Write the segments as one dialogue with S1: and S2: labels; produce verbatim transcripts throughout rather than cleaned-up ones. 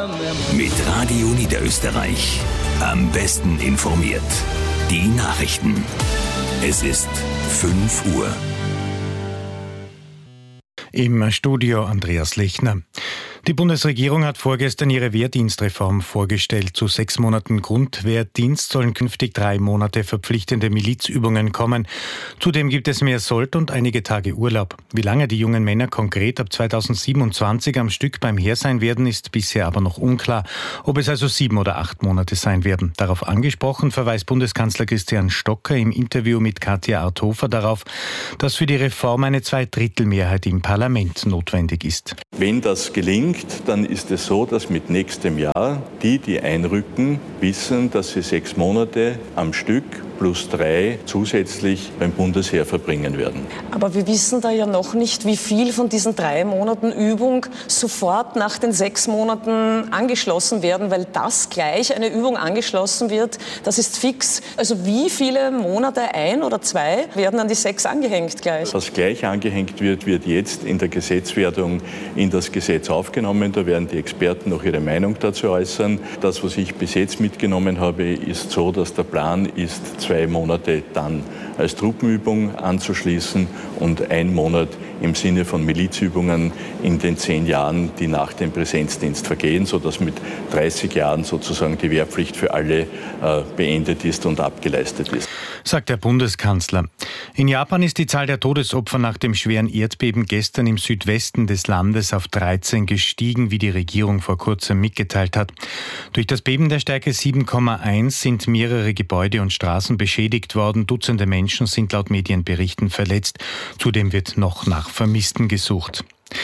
S1: Mit Radio Niederösterreich. Am besten informiert. Die Nachrichten. Es ist fünf Uhr.
S2: Im Studio Andreas Lechner. Die Bundesregierung hat vorgestern ihre Wehrdienstreform vorgestellt. Zu sechs Monaten Grundwehrdienst sollen künftig drei Monate verpflichtende Milizübungen kommen. Zudem gibt es mehr Sold und einige Tage Urlaub. Wie lange die jungen Männer konkret ab zweitausendsiebenundzwanzig am Stück beim Heer sein werden, ist bisher aber noch unklar. Ob es also sieben oder acht Monate sein werden. Darauf angesprochen verweist Bundeskanzler Christian Stocker im Interview mit Katja Arthofer darauf, dass für die Reform eine Zweidrittelmehrheit im Parlament notwendig ist.
S3: Wenn das gelingt, dann ist es so, dass mit nächstem Jahr die, die einrücken, wissen, dass sie sechs Monate am Stück plus drei zusätzlich beim Bundesheer verbringen werden.
S4: Aber wir wissen da ja noch nicht, wie viel von diesen drei Monaten Übung sofort nach den sechs Monaten angeschlossen werden, weil das gleich eine Übung angeschlossen wird, das ist fix. Also wie viele Monate, ein oder zwei, werden an die sechs angehängt gleich?
S3: Was gleich angehängt wird, wird jetzt in der Gesetzwerdung in das Gesetz aufgenommen. Da werden die Experten noch ihre Meinung dazu äußern. Das, was ich bis jetzt mitgenommen habe, ist so, dass der Plan ist, zwei Monate dann als Truppenübung anzuschließen und ein Monat im Sinne von Milizübungen in den zehn Jahren, die nach dem Präsenzdienst vergehen, sodass mit dreißig Jahren sozusagen die Wehrpflicht für alle äh, beendet ist und abgeleistet ist.
S2: Sagt der Bundeskanzler. In Japan ist die Zahl der Todesopfer nach dem schweren Erdbeben gestern im Südwesten des Landes auf dreizehn gestiegen, wie die Regierung vor kurzem mitgeteilt hat. Durch das Beben der Stärke sieben Komma eins sind mehrere Gebäude und Straßen beschädigt worden. Dutzende Menschen sind laut Medienberichten verletzt. Zudem wird noch nach Vermissten gesucht.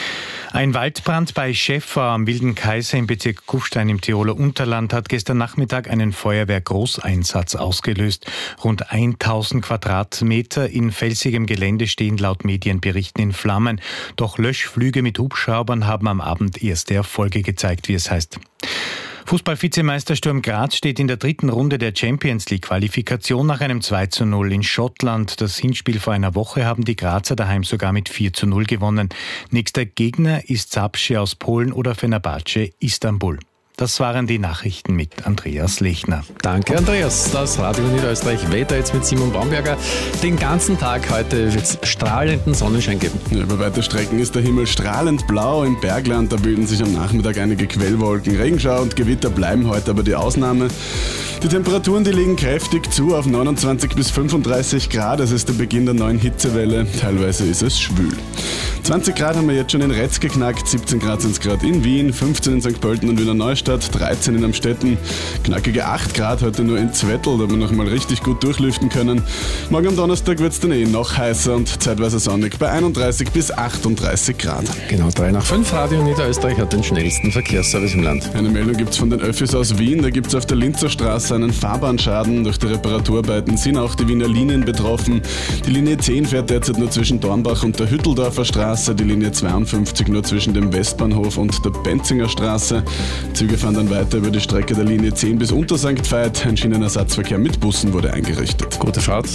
S2: Ein Waldbrand bei Schäffer am Wilden Kaiser im Bezirk Kufstein im Tiroler Unterland hat gestern Nachmittag einen Feuerwehr-Großeinsatz ausgelöst. Rund tausend Quadratmeter in felsigem Gelände stehen laut Medienberichten in Flammen. Doch Löschflüge mit Hubschraubern haben am Abend erste Erfolge gezeigt, wie es heißt. Fußball-Vizemeister Sturm Graz steht in der dritten Runde der Champions-League-Qualifikation nach einem zwei zu null in Schottland. Das Hinspiel vor einer Woche haben die Grazer daheim sogar mit vier zu null gewonnen. Nächster Gegner ist Zabrze aus Polen oder Fenerbahce Istanbul. Das waren die Nachrichten mit Andreas Lechner.
S5: Danke, Andreas. Das Radio Niederösterreich Wetter jetzt mit Simon Baumberger. Den ganzen Tag heute wird es strahlenden Sonnenschein geben.
S6: Ja, über weite Strecken ist der Himmel strahlend blau. Im Bergland, da bilden sich am Nachmittag einige Quellwolken. Regenschauer und Gewitter bleiben heute aber die Ausnahme. Die Temperaturen, die legen kräftig zu auf neunundzwanzig bis fünfunddreißig Grad. Es ist der Beginn der neuen Hitzewelle. Teilweise ist es schwül. zwanzig Grad haben wir jetzt schon in Retz geknackt. siebzehn Grad sind es gerade in Wien, fünfzehn in Sankt Pölten und Wiener Neustadt, dreizehn in Amstetten, knackige acht Grad heute nur in Zwettl, da wir noch mal richtig gut durchlüften können. Morgen am Donnerstag wird es dann eh noch heißer und zeitweise sonnig bei einunddreißig bis achtunddreißig Grad.
S5: Genau, drei nach fünf. Radio Niederösterreich hat den schnellsten Verkehrsservice im Land.
S6: Eine Meldung gibt es von den Öffis aus Wien. Da gibt es auf der Linzer Straße einen Fahrbahnschaden. Durch die Reparaturarbeiten sind auch die Wiener Linien betroffen. Die Linie zehn fährt derzeit nur zwischen Dornbach und der Hütteldorfer Straße, die Linie zweiundfünfzig nur zwischen dem Westbahnhof und der Benzinger Straße. Züge fahren dann weiter über die Strecke der Linie zehn bis Untersankt Veit. Ein Schienenersatzverkehr mit Bussen wurde eingerichtet.
S5: Gute Fahrt.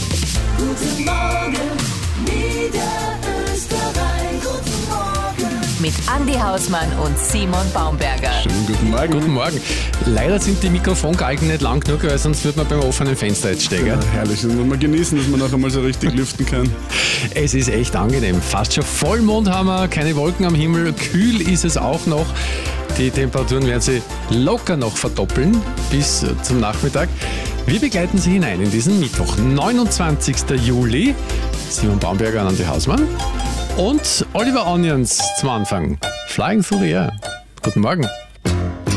S7: Guten Morgen, Niederösterreich. Guten Morgen.
S8: Mit Andi Hausmann und Simon Baumberger.
S6: Schönen guten Morgen.
S5: Guten Morgen. Leider sind die Mikrofongalgen nicht lang genug, weil sonst wird man beim offenen Fenster jetzt stehen.
S6: Ja, herrlich. Das muss man genießen, dass man noch einmal so richtig lüften kann.
S5: Es ist echt angenehm. Fast schon Vollmond haben wir, keine Wolken am Himmel. Kühl ist es auch noch. Die Temperaturen werden sich locker noch verdoppeln bis zum Nachmittag. Wir begleiten Sie hinein in diesen Mittwoch, neunundzwanzigsten Juli. Simon Baumberger und Andi Hausmann. Und Oliver Onions zum Anfang. Flying through the air. Guten Morgen.